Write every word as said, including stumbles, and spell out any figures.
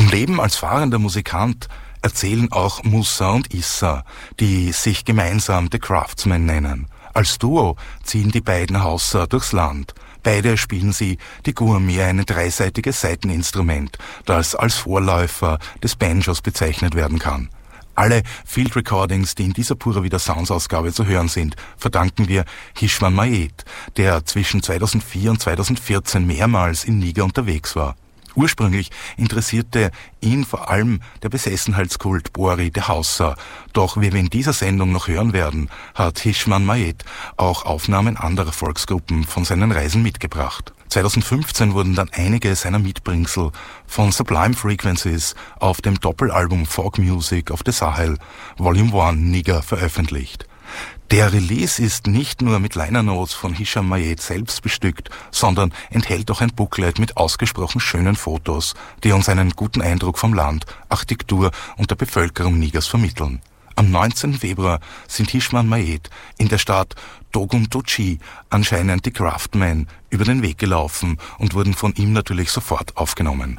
Vom Leben als fahrender Musikant erzählen auch Musa und Issa, die sich gemeinsam The Craftsmen nennen. Als Duo ziehen die beiden Hausser durchs Land. Beide spielen sie die Gurmi, ein dreiseitiges Saiteninstrument, das als Vorläufer des Banjos bezeichnet werden kann. Alle Field Recordings, die in dieser Pura Vida Sounds Ausgabe zu hören sind, verdanken wir Hishman Mayet, der zwischen zweitausendvier und zweitausendvierzehn mehrmals in Niger unterwegs war. Ursprünglich interessierte ihn vor allem der Besessenheitskult Bori de Hausa. Doch wie wir in dieser Sendung noch hören werden, hat Hishman Mayet auch Aufnahmen anderer Volksgruppen von seinen Reisen mitgebracht. zweitausendfünfzehn wurden dann einige seiner Mitbringsel von Sublime Frequencies auf dem Doppelalbum Folk Music of the Sahel Volume eins Niger veröffentlicht. Der Release ist nicht nur mit Liner Notes von Hisham Mayet selbst bestückt, sondern enthält auch ein Booklet mit ausgesprochen schönen Fotos, die uns einen guten Eindruck vom Land, Architektur und der Bevölkerung Nigers vermitteln. Am neunzehnten Februar sind Hishman Mayet in der Stadt Doguntochi anscheinend die Craftsmen über den Weg gelaufen und wurden von ihm natürlich sofort aufgenommen.